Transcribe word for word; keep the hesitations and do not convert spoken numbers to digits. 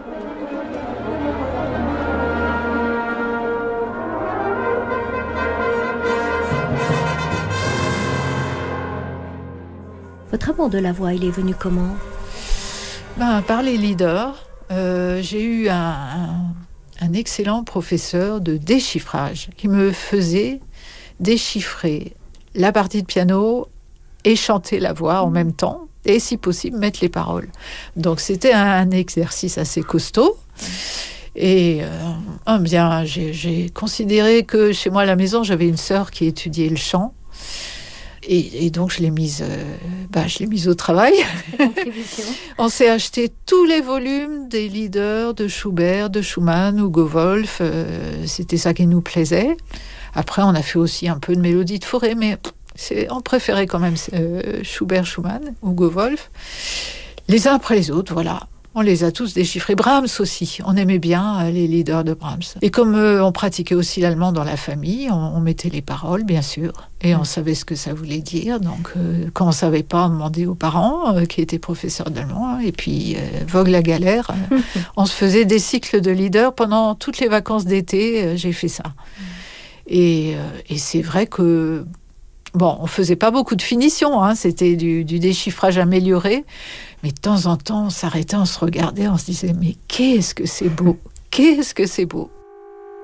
Votre amour de la voix, il est venu comment ? Ben, par les leaders. Euh, j'ai eu un, un, un excellent professeur de déchiffrage qui me faisait déchiffrer la partie de piano et chanter la voix en même temps, et si possible mettre les paroles. Donc c'était un exercice assez costaud. Et euh, bien, j'ai, j'ai considéré que chez moi à la maison, j'avais une sœur qui étudiait le chant. Et, et donc, je l'ai mise, euh, bah, je l'ai mise au travail. On s'est acheté tous les volumes des leaders de Schubert, de Schumann, Hugo Wolf. Euh, c'était ça qui nous plaisait. Après, on a fait aussi un peu de mélodie de Fauré, mais c'est, on préférait quand même euh, Schubert, Schumann, Hugo Wolf. Les uns après les autres, voilà. On les a tous déchiffrés. Brahms aussi. On aimait bien euh, les leaders de Brahms. Et comme euh, on pratiquait aussi l'allemand dans la famille, on, on mettait les paroles, bien sûr. Et on savait ce que ça voulait dire. Donc, euh, quand on ne savait pas, on demandait aux parents, euh, qui étaient professeurs d'allemand. Et puis, euh, vogue la galère. Euh, on se faisait des cycles de leaders. Pendant toutes les vacances d'été, euh, j'ai fait ça. Et, euh, et c'est vrai que... Bon, on ne faisait pas beaucoup de finition. Hein, c'était du, du déchiffrage amélioré. Mais de temps en temps, on s'arrêtait, on se regardait, on se disait « Mais qu'est-ce que c'est beau ! Qu'est-ce que c'est beau !»